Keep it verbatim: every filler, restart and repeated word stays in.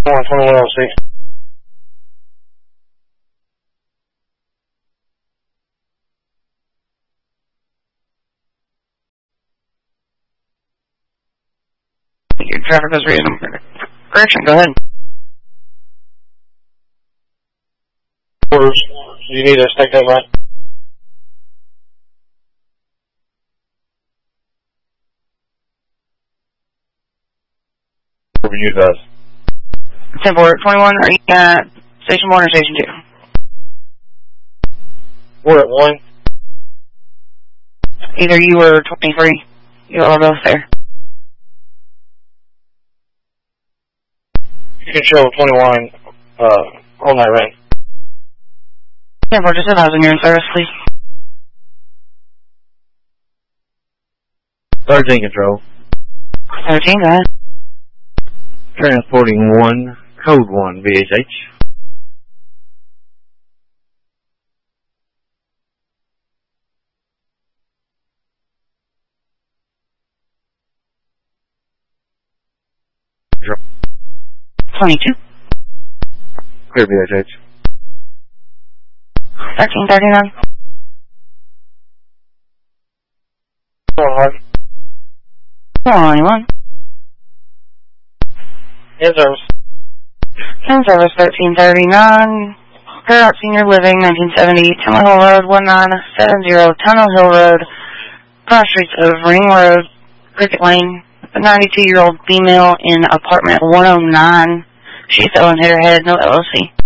one twenty-one L C. Your traffic was reading. Correction, go ahead. Orders. You need to stick that right. Over you guys. ten four twenty-one, are you at station one or station two? We're at one. Either you or twenty-three. You are both there. You can show twenty-one uh, all night rain. ten four, just advising you're in service, please. thirteen control. thirteen, go ahead. Transporting one, code one, V H H. twenty-two. Clear V H H. thirteen thirty-nine. twenty-one. In service. In service, thirteen thirty-nine. Paramount Senior Living, nineteen seventy, Tunnel Hill Road, one nine seven zero, Tunnel Hill Road, cross streets of Ring Road, Cricket Lane. A ninety-two-year-old female in apartment one oh nine. She's selling hit her head, no L L C.